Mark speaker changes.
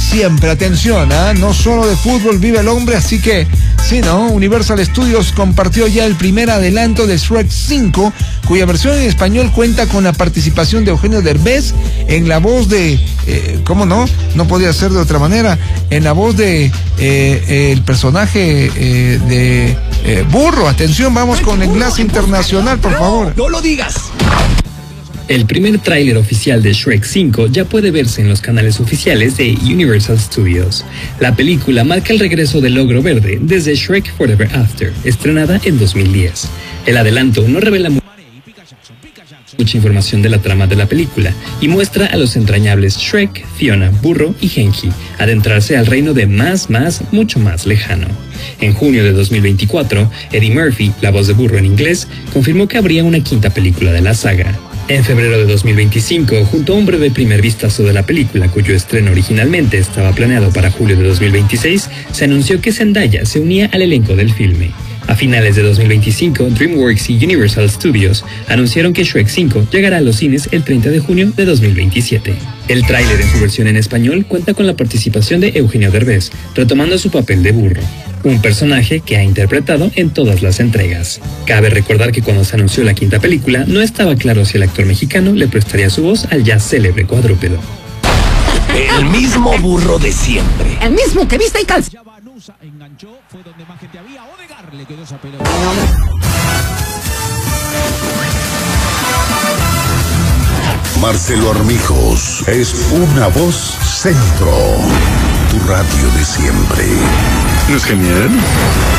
Speaker 1: siempre. Atención, no solo de fútbol vive el hombre, así que sí, ¿no? Universal Studios compartió ya el primer adelanto de Shrek 5, cuya versión en español cuenta con la participación de Eugenio Derbez en la voz de, ¿cómo no? No podía ser de otra manera, en la voz de el personaje de Burro. Atención, vamos con Enlace Internacional, por favor.
Speaker 2: ¡No lo digas!
Speaker 3: El primer tráiler oficial de Shrek 5 ya puede verse en los canales oficiales de Universal Studios. La película marca el regreso del Ogro Verde desde Shrek Forever After, estrenada en 2010. El adelanto no revela mucha información de la trama de la película y muestra a los entrañables Shrek, Fiona, Burro y Genki adentrarse al reino de mucho más lejano. En junio de 2024, Eddie Murphy, la voz de Burro en inglés, confirmó que habría una quinta película de la saga. En febrero de 2025, junto a un breve primer vistazo de la película, cuyo estreno originalmente estaba planeado para julio de 2026, se anunció que Zendaya se unía al elenco del filme. A finales de 2025, DreamWorks y Universal Studios anunciaron que Shrek 5 llegará a los cines el 30 de junio de 2027. El tráiler en su versión en español cuenta con la participación de Eugenio Derbez, retomando su papel de Burro, un personaje que ha interpretado en todas las entregas. Cabe recordar que cuando se anunció la quinta película, no estaba claro si el actor mexicano le prestaría su voz al ya célebre cuadrúpedo.
Speaker 2: El mismo Burro de siempre.
Speaker 4: El mismo que viste y calza.
Speaker 5: Enganchó, fue donde más gente había. Odegaard le quedó esa pelota.
Speaker 6: Marcelo Armijos es una voz centro. Tu radio de siempre.
Speaker 7: ¿No es genial?